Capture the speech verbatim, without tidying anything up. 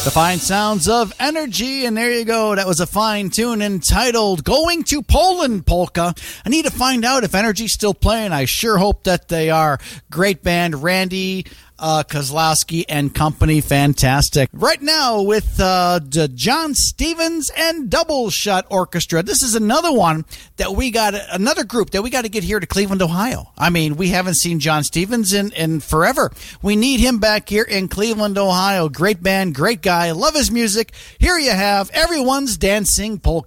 The fine sounds of Energy, and there you go. That was a fine tune entitled Going to Poland Polka. I need to find out if Energy's still playing. I sure hope that they are. Great band, Randy uh, Kozlowski and company, fantastic. Right now with uh, John Stevens and Double Shot Orchestra. This is another one that we got, another group that we got to get here to Cleveland, Ohio. I mean, we haven't seen John Stevens in, in forever. We need him back here in Cleveland, Ohio. Great band, great guy, love his music. Here you have Everyone's Dancing Polka.